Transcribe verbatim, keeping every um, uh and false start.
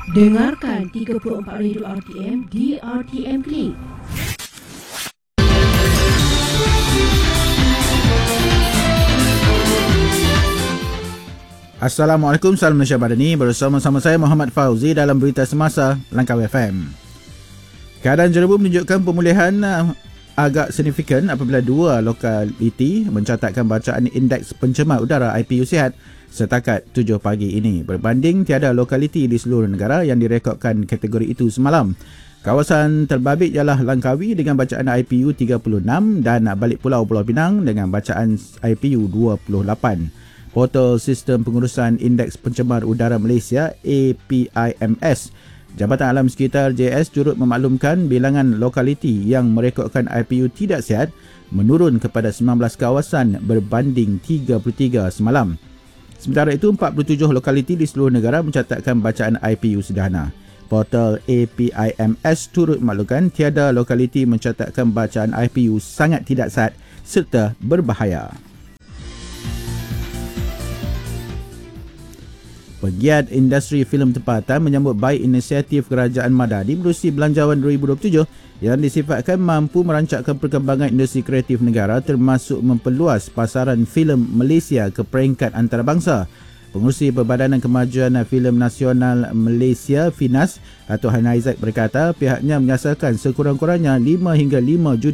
Dengarkan tiga puluh empat radio R T M di R T M Click. Assalamualaikum, salam Malaysia Madani. Bersama-sama saya Muhammad Fauzi dalam Berita Semasa Langkawi F M. Keadaan Jerebu menunjukkan pemulihan agak signifikan apabila dua lokaliti mencatatkan bacaan indeks pencemar udara I P U sihat setakat tujuh pagi ini berbanding tiada lokaliti di seluruh negara yang direkodkan kategori itu semalam. Kawasan terbabit ialah Langkawi dengan bacaan I P U tiga puluh enam dan Balik Pulau Pulau Pinang dengan bacaan I P U dua puluh lapan. Portal Sistem Pengurusan Indeks Pencemar Udara Malaysia A P I M S, Jabatan Alam Sekitar J S turut memaklumkan bilangan lokaliti yang merekodkan I P U tidak sihat menurun kepada sembilan belas kawasan berbanding tiga puluh tiga semalam. Sementara itu, empat puluh tujuh lokaliti di seluruh negara mencatatkan bacaan I P U sederhana. Portal A P I M S turut memaklumkan tiada lokaliti mencatatkan bacaan I P U sangat tidak sihat serta berbahaya. Pegiat industri filem tempatan menyambut baik inisiatif Kerajaan Madani menerusi Belanjawan dua ribu dua puluh tujuh yang disifatkan mampu merancangkan perkembangan industri kreatif negara termasuk memperluas pasaran filem Malaysia ke peringkat antarabangsa. Pengurusi Perbadanan Kemajuan Filem Nasional Malaysia Finas, Dato' Haina Aizat berkata pihaknya menyasarkan sekurang-kurangnya lima hingga lima juta